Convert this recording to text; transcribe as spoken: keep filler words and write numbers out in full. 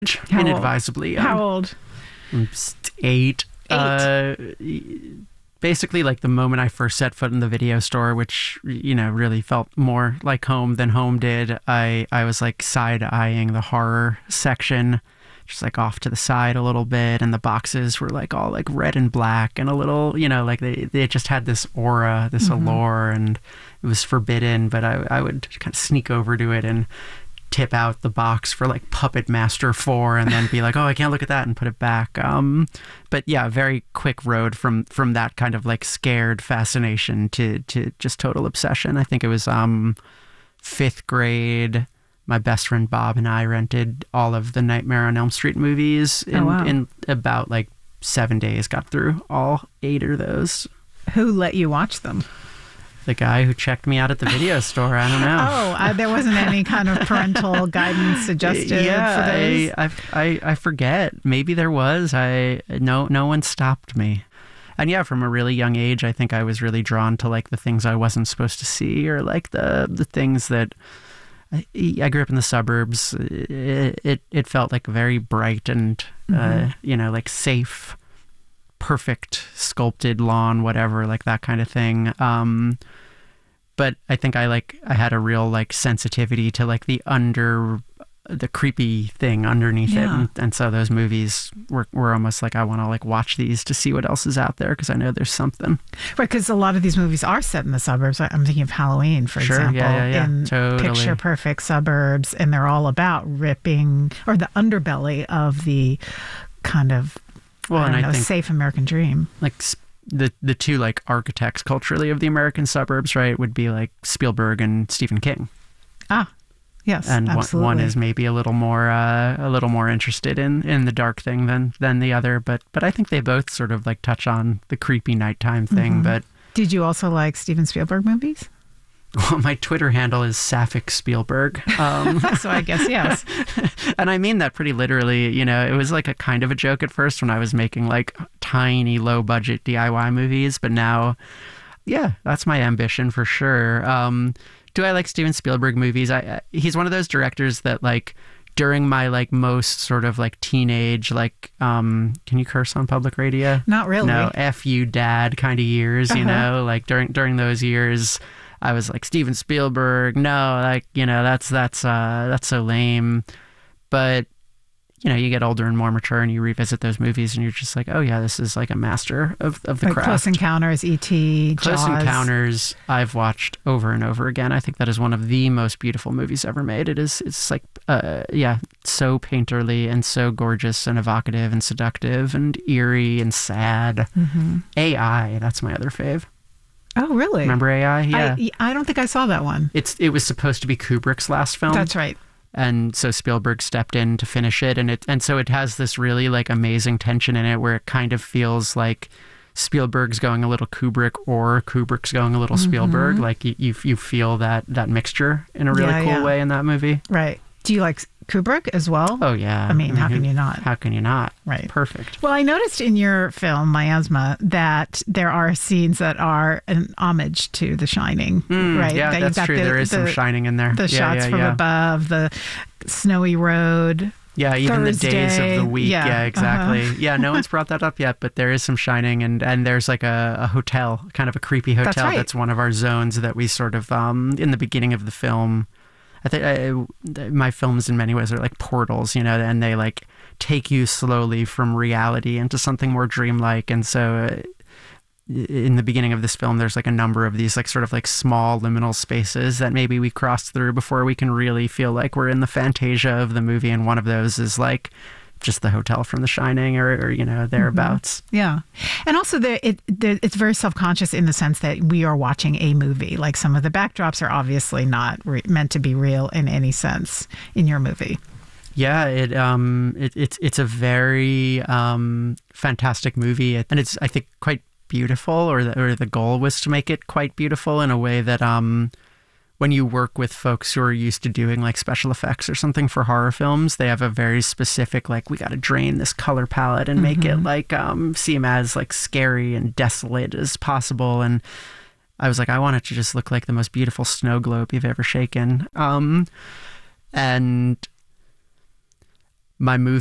How inadvisably. Old? Um, How old? Eight. Eight. Uh, basically, like the moment I first set foot in the video store, which, you know, really felt more like home than home did, I, I was like side-eyeing the horror section, just like off to the side a little bit, and the boxes were like all like red and black and a little, you know, like they, they just had this aura, this mm-hmm. allure, and it was forbidden, but I, I would kind of sneak over to it and tip out the box for like Puppet Master four and then be like, oh, I can't look at that, and put it back. Um, but yeah, very quick road from from that kind of like scared fascination to to just total obsession. I think it was um, fifth grade. My best friend Bob and I rented all of the Nightmare on Elm Street movies in, oh, wow. in about like seven days, got through all eight of those. Who let you watch them? The guy who checked me out at the video store. I don't know. Oh, uh, there wasn't any kind of parental guidance suggested yeah, for those? I, I, I, I forget. Maybe there was. I no no one stopped me. And yeah, from a really young age, I think I was really drawn to like the things I wasn't supposed to see, or like the the things that I, I grew up in the suburbs. It it, it felt like very bright and mm-hmm. uh, you know, like safe, perfect sculpted lawn, whatever, like that kind of thing. Um, but I think I like I had a real like sensitivity to like the under the creepy thing underneath yeah. it, and, and so those movies were were almost like, I want to like watch these to see what else is out there, because I know there's something. Right, because a lot of these movies are set in the suburbs. I'm thinking of Halloween, for sure, example, yeah, yeah, yeah. in totally. picture perfect suburbs, and they're all about ripping, or the underbelly of the kind of well, I don't and know, I think, safe American dream. Like the the two like architects culturally of the American suburbs, right, would be like Spielberg and Stephen King. Ah, yes, and absolutely. one, one is maybe a little more uh, a little more interested in, in the dark thing than than the other, but but I think they both sort of like touch on the creepy nighttime thing. Mm-hmm. But did you also like Steven Spielberg movies? Well, my Twitter handle is Sapphic Spielberg. Um, so I guess yes. And I mean that pretty literally. You know, it was like a kind of a joke at first when I was making like tiny, low budget D I Y movies. But now, yeah, that's my ambition for sure. Um, do I like Steven Spielberg movies? I, I he's one of those directors that like during my like most sort of like teenage, like, um, can you curse on public radio? Not really. No, F you dad kind of years, you uh-huh. know, like during, during those years, I was like, Steven Spielberg, no, like, you know, that's, that's, uh, that's so lame. But, you know, you get older and more mature and you revisit those movies and you're just like, oh yeah, this is like a master of, of the like craft. Close Encounters, E T, Close Jaws. Encounters, I've watched over and over again. I think that is one of the most beautiful movies ever made. It is, it's like, uh, yeah, so painterly and so gorgeous and evocative and seductive and eerie and sad. Mm-hmm. A I, that's my other fave. Oh, really? Remember A I? Yeah. I, I don't think I saw that one. It's It was supposed to be Kubrick's last film. That's right. And so Spielberg stepped in to finish it. And it and so it has this really like amazing tension in it where it kind of feels like Spielberg's going a little Kubrick or Kubrick's going a little mm-hmm. Spielberg. Like you, you you feel that that mixture in a really yeah, cool yeah. way in that movie. Right. Do you like Kubrick as well? Oh, yeah. I mean, I mean how who, can you not? How can you not? Right. Perfect. Well, I noticed in your film, Miasma, that there are scenes that are an homage to The Shining, mm, right? Yeah, that that's got true. The, there is the, some Shining in there. The yeah, shots yeah, from yeah. above, the snowy road. Yeah, even Thursday. the days of the week. Yeah, yeah exactly. Uh-huh. Yeah, no one's brought that up yet, but there is some Shining, and, and there's like a, a hotel, kind of a creepy hotel. That's right. That's one of our zones that we sort of, um, in the beginning of the film, I think I, my films in many ways are like portals, you know, and they like take you slowly from reality into something more dreamlike. And so uh, in the beginning of this film, there's like a number of these like sort of like small liminal spaces that maybe we cross through before we can really feel like we're in the fantasia of the movie. And one of those is like just the hotel from The Shining, or, or you know, thereabouts. Mm-hmm. Yeah. And also the, it, the, it's very self-conscious in the sense that we are watching a movie. Like some of the backdrops are obviously not re- meant to be real in any sense in your movie. Yeah, it um it, it's it's a very um fantastic movie, and it's, I think, quite beautiful, or the, or the goal was to make it quite beautiful in a way that um when you work with folks who are used to doing like special effects or something for horror films, they have a very specific, like, we got to drain this color palette and make mm-hmm. it like um, seem as like scary and desolate as possible. And I was like, I want it to just look like the most beautiful snow globe you've ever shaken. Um, and my movie